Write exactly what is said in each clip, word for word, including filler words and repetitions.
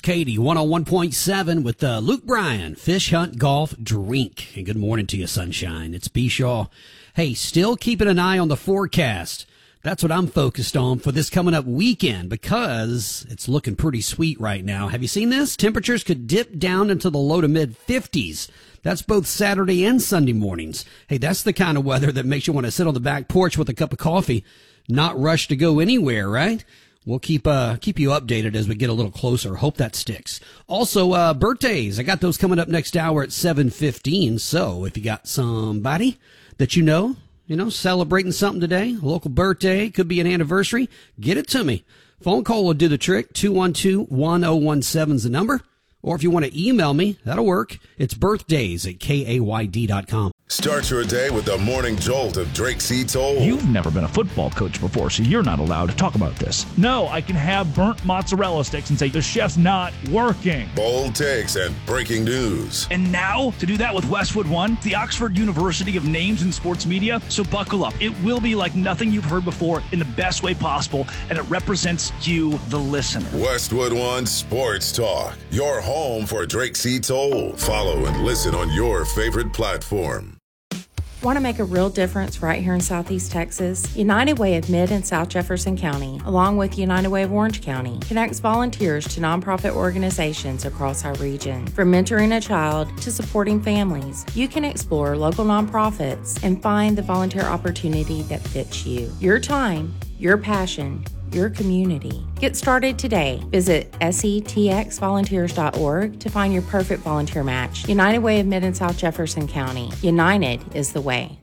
Katie one oh one point seven with uh, Luke Bryan, Fish Hunt Golf Drink. And good morning to you, sunshine. It's B. Shaw. Hey, still keeping an eye on the forecast. That's what I'm focused on for this coming up weekend because it's looking pretty sweet right now. Have you seen this? Temperatures could dip down into the low to mid fifties. That's both Saturday and Sunday mornings. Hey, that's the kind of weather that makes you want to sit on the back porch with a cup of coffee, not rush to go anywhere, right? We'll keep uh keep you updated as we get a little closer. Hope that sticks. Also, uh birthdays. I got those coming up next hour at seven fifteen. So if you got somebody that you know, you know, celebrating something today, a local birthday, could be an anniversary, get it to me. Phone call will do the trick. two one two, one oh one seven is the number. Or if you want to email me, that'll work. It's birthdays at K A Y D dot com. Start your day with the morning jolt of Drake C. Toll. You've never been a football coach before, so you're not allowed to talk about this. No, I can have burnt mozzarella sticks and say the chef's not working. Bold takes and breaking news. And now, to do that with Westwood One, the Oxford University of Names in Sports Media. So buckle up. It will be like nothing you've heard before in the best way possible, and it represents you, the listener. Westwood One Sports Talk, your home for Drake C. Toll. Follow and listen on your favorite platform. Want to make a real difference right here in Southeast Texas? United Way of Mid and South Jefferson County, along with United Way of Orange County, connects volunteers to nonprofit organizations across our region. From mentoring a child to supporting families, you can explore local nonprofits and find the volunteer opportunity that fits you. Your time, your passion, your community. Get started today. Visit S E T X volunteers dot org to find your perfect volunteer match. United Way of Mid and South Jefferson County. United is the way.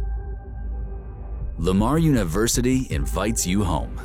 Lamar University invites you home.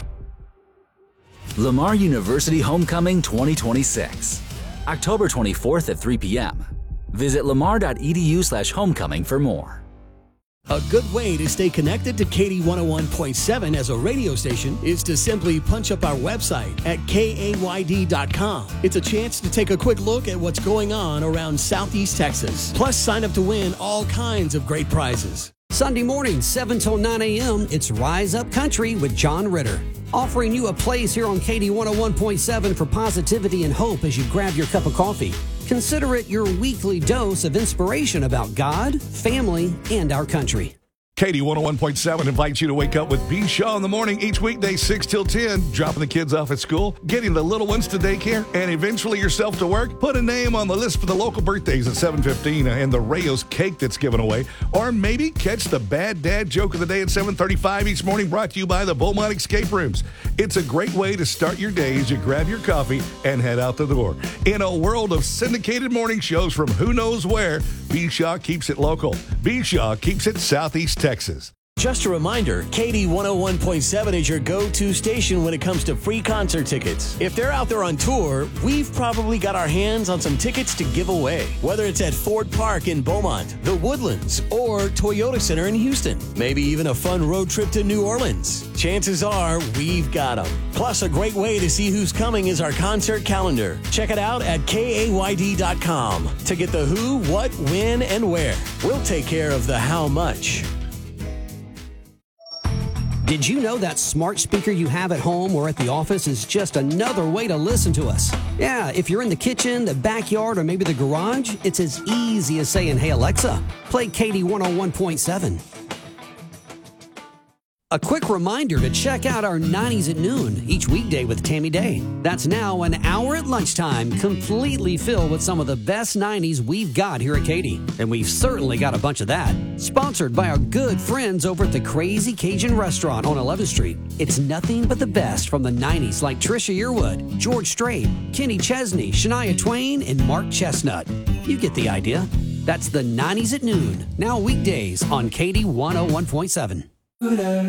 Lamar University Homecoming twenty twenty-six. October twenty-fourth at three p.m. Visit lamar dot e d u slash homecoming for more. A good way to stay connected to Katie one oh one point seven as a radio station is to simply punch up our website at K A Y D dot com. It's a chance to take a quick look at what's going on around Southeast Texas. Plus, sign up to win all kinds of great prizes. Sunday morning, seven till nine a.m., it's Rise Up Country with John Ritter. Offering you a place here on Katie one oh one point seven for positivity and hope as you grab your cup of coffee. Consider it your weekly dose of inspiration about God, family, and our country. Katie one oh one point seven invites you to wake up with B. Shaw in the morning each weekday, six till ten, dropping the kids off at school, getting the little ones to daycare, and eventually yourself to work. Put a name on the list for the local birthdays at seven fifteen and the Rayos cake that's given away. Or maybe catch the bad dad joke of the day at seven thirty-five each morning, brought to you by the Beaumont Escape Rooms. It's a great way to start your day as you grab your coffee and head out the door. In a world of syndicated morning shows from who knows where, B. Shaw keeps it local. B. Shaw keeps it Southeast Texas. Just a reminder, Katie one oh one point seven is your go-to station when it comes to free concert tickets. If they're out there on tour, we've probably got our hands on some tickets to give away. Whether it's at Ford Park in Beaumont, the Woodlands, or Toyota Center in Houston. Maybe even a fun road trip to New Orleans. Chances are we've got them. Plus, a great way to see who's coming is our concert calendar. Check it out at K A Y D dot com to get the who, what, when, and where. We'll take care of the how much. Did you know that smart speaker you have at home or at the office is just another way to listen to us? Yeah, if you're in the kitchen, the backyard, or maybe the garage, it's as easy as saying, "Hey Alexa, play Katie one oh one point seven. A quick reminder to check out our nineties at noon each weekday with Tammy Day. That's now an hour at lunchtime, completely filled with some of the best nineties we've got here at Katie. And we've certainly got a bunch of that. Sponsored by our good friends over at the Crazy Cajun Restaurant on eleventh street. It's nothing but the best from the nineties like Trisha Yearwood, George Strait, Kenny Chesney, Shania Twain, and Mark Chestnut. You get the idea. That's the nineties at noon, now weekdays on Katie one oh one point seven.